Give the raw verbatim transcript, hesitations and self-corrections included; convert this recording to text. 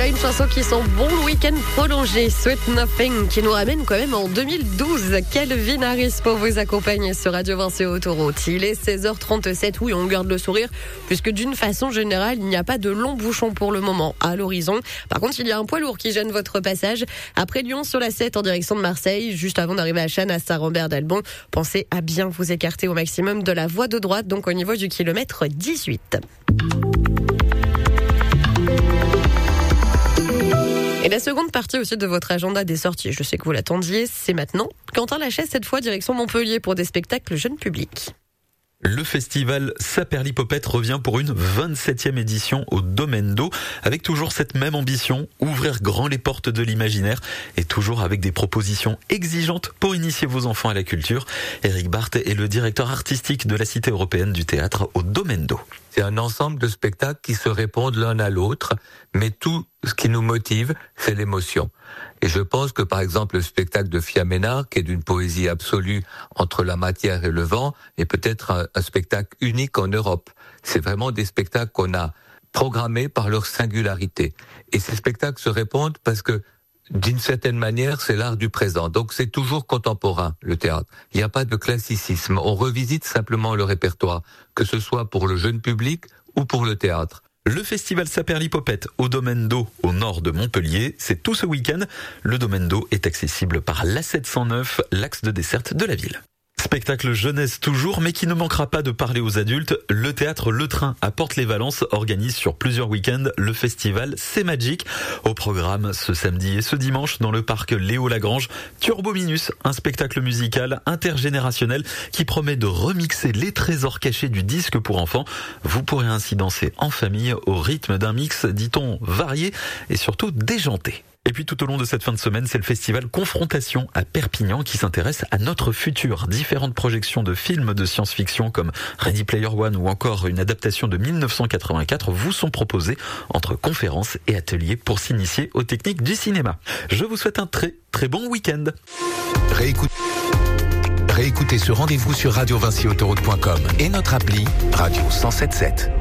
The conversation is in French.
une chanson qui sent bon le week-end prolongé, Sweet Nothing, qui nous ramène quand même en deux mille douze. Calvin Harris pour vous accompagner sur Radio Vinci Autoroute. Il est seize heures trente-sept, oui, on garde le sourire, puisque d'une façon générale, il n'y a pas de long bouchon pour le moment à l'horizon. Par contre, il y a un poids lourd qui gêne votre passage. Après Lyon sur la sept en direction de Marseille, juste avant d'arriver à Chasnes à Saint-Rambert-d'Albon, pensez à bien vous écarter au maximum de la voie de droite, donc au niveau du kilomètre dix-huit. Et la seconde partie aussi de votre agenda des sorties, je sais que vous l'attendiez, c'est maintenant. Quentin Lachaise, cette fois direction Montpellier pour des spectacles jeunes publics. Le festival Saperlipopette revient pour une vingt-septième édition au Domaine d'Eau, avec toujours cette même ambition, ouvrir grand les portes de l'imaginaire, et toujours avec des propositions exigeantes pour initier vos enfants à la culture. Eric Barthes est le directeur artistique de la Cité européenne du théâtre au Domaine d'Eau. C'est un ensemble de spectacles qui se répondent l'un à l'autre, mais tout ce qui nous motive, c'est l'émotion. Et je pense que par exemple le spectacle de Fia Ménard, qui est d'une poésie absolue entre la matière et le vent, est peut-être un, un spectacle unique en Europe. C'est vraiment des spectacles qu'on a programmés par leur singularité. Et ces spectacles se répondent parce que d'une certaine manière, c'est l'art du présent. Donc c'est toujours contemporain, le théâtre. Il n'y a pas de classicisme. On revisite simplement le répertoire, que ce soit pour le jeune public ou pour le théâtre. Le festival Saperlipopette au Domaine d'Eau au nord de Montpellier, c'est tout ce week-end. Le Domaine d'Eau est accessible par l'A sept cent neuf, l'axe de desserte de la ville. Spectacle jeunesse toujours, mais qui ne manquera pas de parler aux adultes. Le théâtre Le Train à Porte-les-Valences organise sur plusieurs week-ends le festival C'est Magic. Au programme ce samedi et ce dimanche dans le parc Léo Lagrange, Turbo Minus, un spectacle musical intergénérationnel qui promet de remixer les trésors cachés du disque pour enfants. Vous pourrez ainsi danser en famille au rythme d'un mix, dit-on, varié et surtout déjanté. Et puis tout au long de cette fin de semaine, c'est le festival Confrontation à Perpignan qui s'intéresse à notre futur. Différentes projections de films de science-fiction comme Ready Player One ou encore une adaptation de dix-neuf cent quatre-vingt-quatre vous sont proposées entre conférences et ateliers pour s'initier aux techniques du cinéma. Je vous souhaite un très très bon week-end. Réécoute... Réécoutez ce rendez-vous sur radio vinci autoroute point com et notre appli Radio cent soixante-dix-sept.